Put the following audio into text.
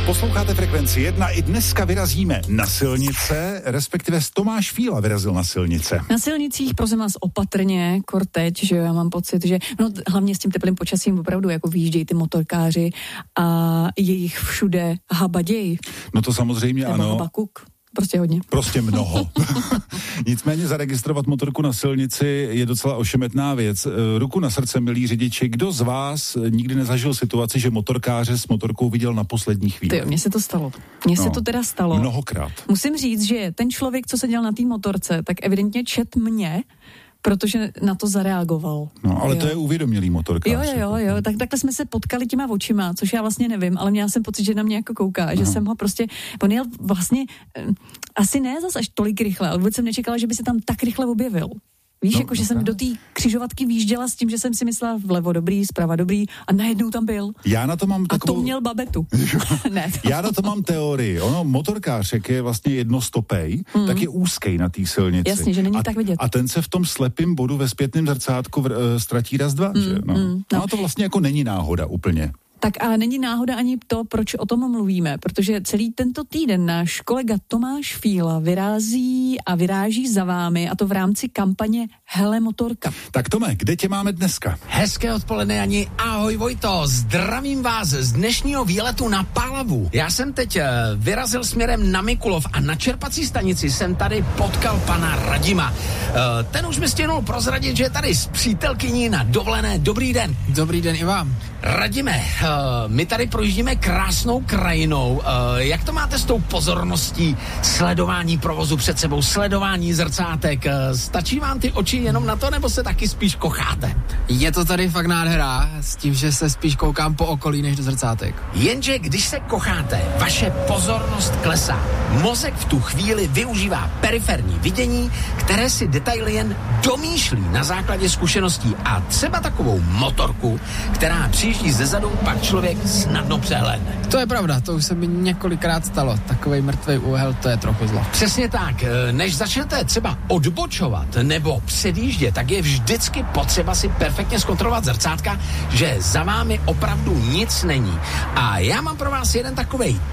Posloucháte Frekvenci 1, i dneska vyrazíme na silnice, respektive Tomáš Fíla vyrazil na silnice. Na silnicích, prosím vás, opatrně, teď, že já mám pocit, že hlavně s tím teplým počasím opravdu jako vyjíždějí ty motorkáři a je jich všude habaděj. No to samozřejmě nebo ano. Habakuk. Prostě hodně. Prostě mnoho. Nicméně zaregistrovat motorku na silnici je docela ošemetná věc. Ruku na srdce, milí řidiči, kdo z vás nikdy nezažil situaci, že motorkáře s motorkou viděl na poslední chvíli? Mně se to stalo. Mně se to teda stalo. Mnohokrát. Musím říct, že ten člověk, co seděl na té motorce, tak evidentně čet mě, protože na to zareagoval. No, ale to je uvědomělý motorkář. Jo, tak takhle jsme se potkali těma očima, což já vlastně nevím, ale měla jsem pocit, že na mě jako kouká, že jsem ho prostě, on jel vlastně, asi ne zas až tolik rychle, ale vůbec jsem nečekala, že by se tam tak rychle objevil. Víš, jako že jsem do té křižovatky výjížděla s tím, že jsem si myslela vlevo dobrý, zprava dobrý a najednou tam byl. Já na to mám takovou... A to měl babetu. Ne. Já na to mám teorii. Ono, motorkář, jak je vlastně jednostopej, tak je úzkej na té silnici. Jasně, že není tak vidět. A ten se v tom slepým bodu ve zpětném zrcátku ztratí raz, dva, že? No a to vlastně jako není náhoda úplně. Tak a není náhoda ani to, proč o tom mluvíme, protože celý tento týden náš kolega Tomáš Fíla vyráží za vámi, a to v rámci kampaně Hele motorka. Tak Tome, kde tě máme dneska? Hezké odpoledne, Jani. Ahoj Vojto, zdravím vás z dnešního výletu na Pálavu. Já jsem teď vyrazil směrem na Mikulov a na čerpací stanici jsem tady potkal pana Radima. Ten už mi stihnul prozradit, že je tady s přítelkyní na dovolené. Dobrý den. Dobrý den i vám. Radime, my tady projíždíme krásnou krajinou. Jak to máte s tou pozorností, sledování provozu před sebou, sledování zrcátek? Stačí vám ty oči jenom na to, nebo se taky spíš kocháte? Je to tady fakt nádhera, s tím, že se spíš koukám po okolí než do zrcátek. Jenže když se kocháte, vaše pozornost klesá. Mozek v tu chvíli využívá periferní vidění, které si detaily jen domýšlí na základě zkušeností, a třeba takovou motorku, která přijíždí zezadu, pak člověk snadno přehlédne. To je pravda, to už se mi několikrát stalo. Takovej mrtvej úhel, to je trochu zlo. Přesně tak, než začnete třeba odbočovat nebo předjíždět, tak je vždycky potřeba si perfektně zkontrolovat zrcátka, že za vámi opravdu nic není. A já mám pro vás jeden takovej